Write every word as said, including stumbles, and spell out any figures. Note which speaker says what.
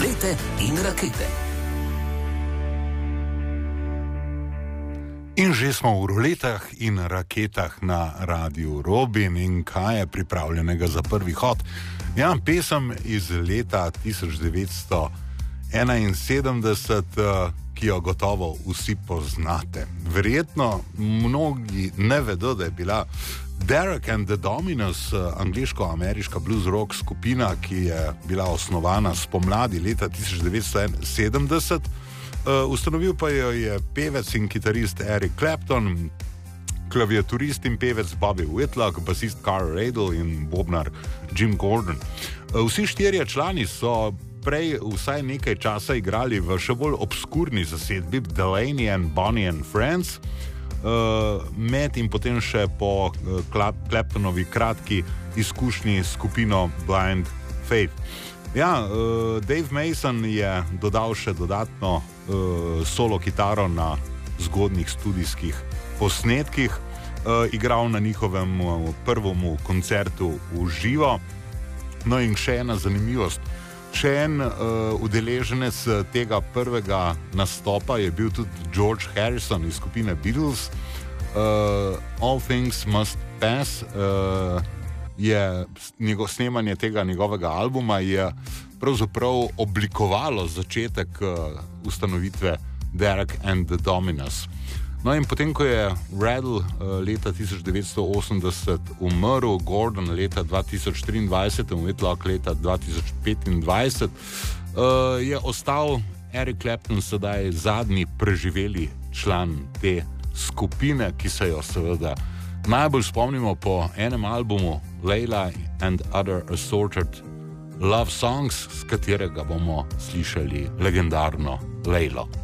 Speaker 1: rulete in rakete.
Speaker 2: In že smo v ruletah in raketah na Radiu Robin. In kaj je pripravljenega za prvi hod? Ja, pesem iz leta tisoč devetsto enainsedemdeset, ki jo gotovo vsi poznate. Verjetno mnogi ne vedo, da je bila Derek and the Dominos, angliško-ameriška blues rock skupina, ki je bila osnovana spomladi leta tisoč devetsto sedemdeset. Uh, ustanovil pa jo je pevec in kitarist Eric Clapton, klaviaturist in pevec Bobby Whitlock, basist Carl Radle in bobnar Jim Gordon. Uh, vsi štirje člani so prej vsaj nekaj časa igrali v še bolj obskurni zasedbi Delaney and Bonnie and Friends, uh, med in potem še po uh, Claptonovi kratki izkušnji skupino Blind Faith. Ja, uh, Dave Mason je dodal še dodatno uh, solo kitaro na zgodnjih studijskih posnetkih, uh, igral na njihovem uh, prvemu koncertu v živo. No in še ena zanimivost. Še en uh, udeleženec tega prvega nastopa je bil tudi George Harrison iz skupine Beatles. Uh, All Things Must Pass. Uh, je njego, snemanje tega njegovega albuma je pravzaprav oblikovalo začetek uh, ustanovitve Derek and the Dominos. No in potem, ko je Radle uh, leta tisoč devetsto osemdeset umrl, Gordon leta dva tisoč triindvajset in Whitlock leta dva tisoč petindvajset, uh, je ostal Eric Clapton sedaj zadnji preživeli član te skupine, ki se jo seveda najbolj spomnimo po enem albumu Layla and Other Assorted Love Songs, s katerega bomo slišali legendarno Laylo.